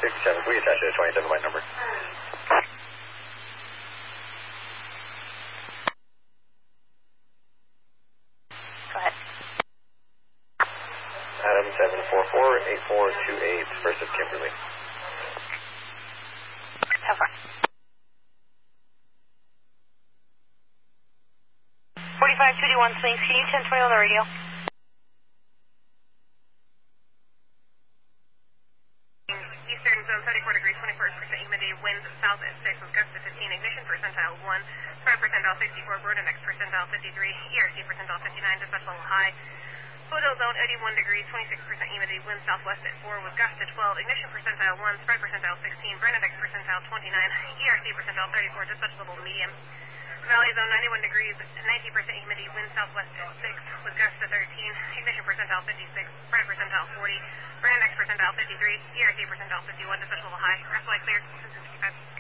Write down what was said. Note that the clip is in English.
57. Can we attach a 27 line number? Go ahead. Adam 744-8428 versus Kimberly. How far? 4521 Swings, can you 1020 on the radio? Eastern zone 34 degrees, 24% humidity, winds south at 6 with gusts to 15, ignition percentile 1, spread percentile 64, burn index percentile 53, ERC percentile 59, dispatchable high. Photo zone 81 degrees, 26% humidity, wind southwest at 4 with gusts to 12, ignition percentile 1, spread percentile 16, burn index percentile 29, ERC percentile 34, dispatchable medium. Valley zone 91 degrees, 90% humidity, wind southwest at 6 with gusts to 13, ignition percentile 56, spread percentile 40, burn index percentile 53, ERC percentile 51, dispatchable high, rest light clear, 65.